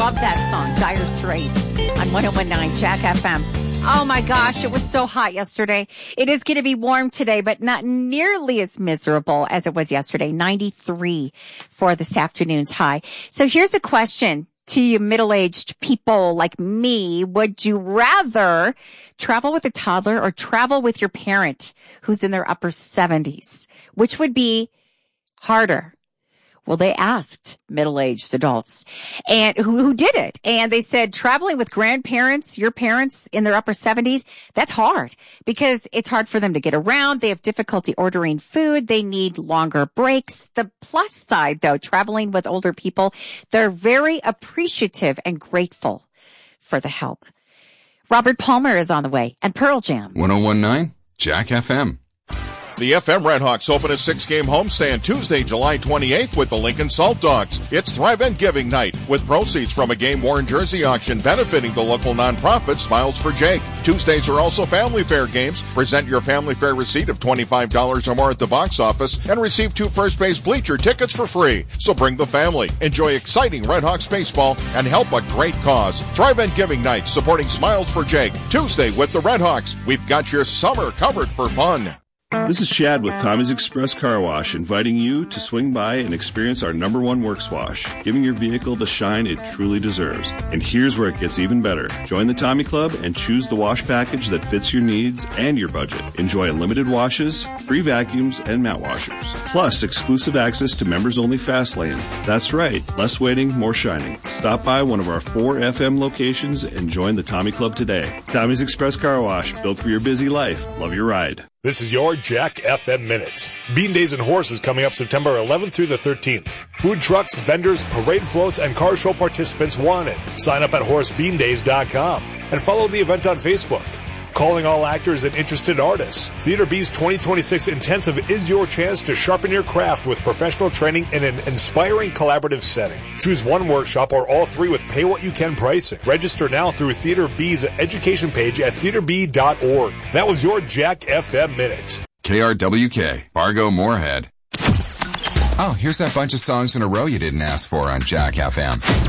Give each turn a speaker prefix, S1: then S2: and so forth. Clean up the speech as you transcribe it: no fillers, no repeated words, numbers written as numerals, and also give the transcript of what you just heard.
S1: love that song, Dire Straits, on 101.9 Jack FM. Oh my gosh, it was so hot yesterday. It is going to be warm today, but not nearly as miserable as it was yesterday. 93 for this afternoon's high. So here's a question to you middle-aged people like me. Would you rather travel with a toddler or travel with your parent who's in their upper 70s? Which would be harder? Well, they asked middle-aged adults and who did it. And they said traveling with grandparents, your parents in their upper 70s, that's hard because it's hard for them to get around. They have difficulty ordering food. They need longer breaks. The plus side, though, traveling with older people, they're very appreciative and grateful for the help. Robert Palmer is on the way and Pearl Jam.
S2: 101.9 Jack FM.
S3: The FM Redhawks open a 6-game homestand Tuesday, July 28th with the Lincoln Salt Dogs. It's Thrive and Giving Night with proceeds from a game-worn jersey auction benefiting the local nonprofit Smiles for Jake. Tuesdays are also Family Fair games. Present your Family Fair receipt of $25 or more at the box office and receive 2 first base bleacher tickets for free. So bring the family, enjoy exciting Redhawks baseball, and help a great cause. Thrive and Giving Night supporting Smiles for Jake. Tuesday with the Redhawks. We've got your summer covered for fun.
S4: This is Chad with Tommy's Express Car Wash, inviting you to swing by and experience our #1 works wash, giving your vehicle the shine it truly deserves. And here's where it gets even better. Join the Tommy Club and choose the wash package that fits your needs and your budget. Enjoy unlimited washes, free vacuums, and mat washers. Plus, exclusive access to members-only fast lanes. That's right, less waiting, more shining. Stop by one of our 4 FM locations and join the Tommy Club today. Tommy's Express Car Wash, built for your busy life. Love your ride.
S5: This is your Jack FM Minute. Bean Days and Horse is coming up September 11th through the 13th. Food trucks, vendors, parade floats, and car show participants wanted. Sign up at horsebeandays.com and follow the event on Facebook. Calling all actors and interested artists. Theater B's 2026 Intensive is your chance to sharpen your craft with professional training in an inspiring collaborative setting. Choose one workshop or all 3 with pay-what-you-can pricing. Register now through Theater B's education page at theaterb.org. That was your Jack FM Minute.
S2: KRWK, Fargo Moorhead. Oh, here's that bunch of songs in a row you didn't ask for on Jack FM.